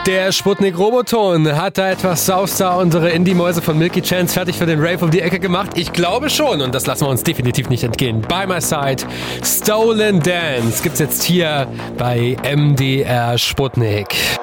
Der Sputnik Roboton hat da etwas sauster unsere Indie-Mäuse von Milky Chance fertig für den Rave um die Ecke gemacht. Ich glaube schon und das lassen wir uns definitiv nicht entgehen. By My Side, Stolen Dance gibt's jetzt hier bei MDR Sputnik.